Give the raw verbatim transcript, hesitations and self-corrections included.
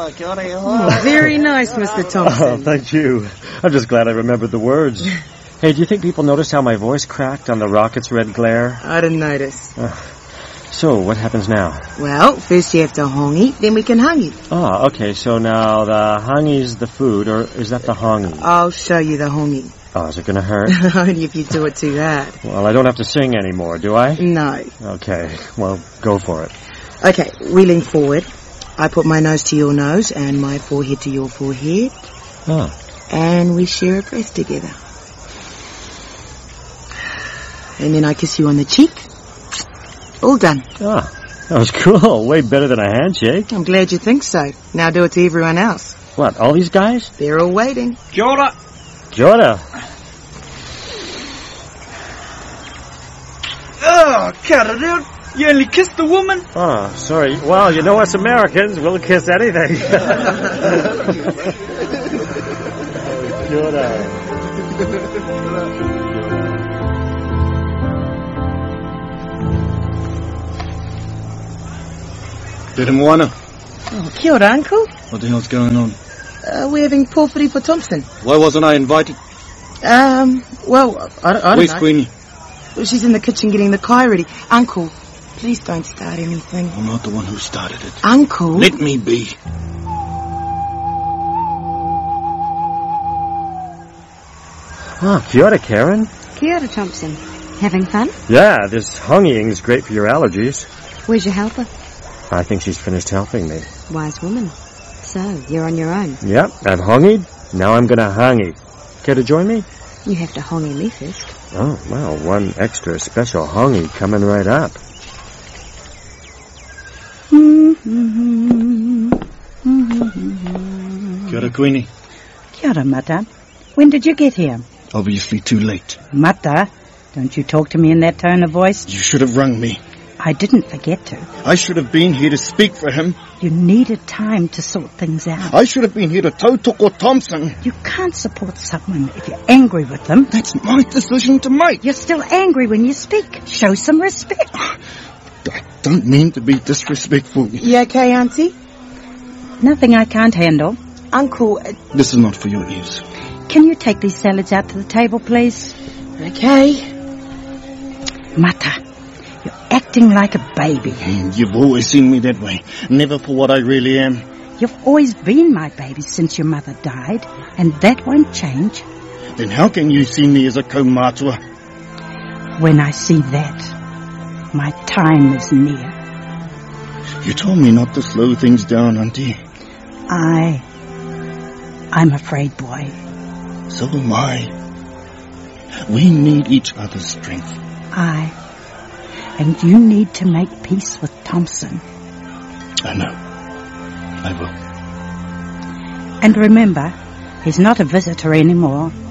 Oh, kia ora, oh. Very nice, Mister Thompson. Oh, thank you. I'm just glad I remembered the words. Hey, do you think people noticed how my voice cracked on the rocket's red glare? I didn't notice. Uh, so, what happens now? Well, first you have to hongi, then we can hangi. Oh, okay, so now the hangi's the food, or is that the hongi? I'll show you the hongi. Oh, is it going to hurt? Only if you do it too hard. Well, I don't have to sing anymore, do I? No. Okay, well, go for it. Okay, we lean forward. I put my nose to your nose and my forehead to your forehead. Oh. And we share a breath together. And then I kiss you on the cheek. All done. Ah, that was cool. Way better than a handshake. I'm glad you think so. Now do it to everyone else. What, all these guys? They're all waiting. Kia ora. Kia ora. Oh, cut it out. You only kissed the woman? Oh, sorry. Well, you know us Americans, we'll kiss anything. Kia ora. Did Moana. Oh, kia ora, Uncle. What the hell's going on? Uh, we're having porphyry for Thompson. Why wasn't I invited? Um, well, I, I don't Where's know. Queenie? Well, she's in the kitchen getting the kai ready. Uncle, please don't start anything. I'm not the one who started it. Uncle? Let me be. Oh, kia ora, Karen. Kia ora, Thompson. Having fun? Yeah, this hongying's great for your allergies. Where's your helper? I think she's finished helping me. Wise woman. So, you're on your own. Yep, I've hongied. Now I'm gonna hangi. Care to join me? You have to hongi me first. Oh, well, one extra special hongi coming right up. Kia ora, Queenie. Kia ora, Mata. When did you get here? Obviously too late. Mata, don't you talk to me in that tone of voice. You should have rung me. I didn't forget to. I should have been here to speak for him. You needed time to sort things out. I should have been here to tautoko Thompson. You can't support someone if you're angry with them. That's my decision to make. You're still angry when you speak. Show some respect. I don't mean to be disrespectful. You okay, Auntie? Nothing I can't handle. Uncle... Uh, this is not for your ears. Can you take these salads out to the table, please? Okay. Mata, you're acting like a baby. You've always seen me that way. Never for what I really am. You've always been my baby since your mother died, and that won't change. Then how can you see me as a kaumatua? When I see that, my time is near. You told me not to slow things down, Auntie. I... I'm afraid, boy. So am I. We need each other's strength. I... And you need to make peace with Thompson. I know. I will. And remember, he's not a visitor anymore.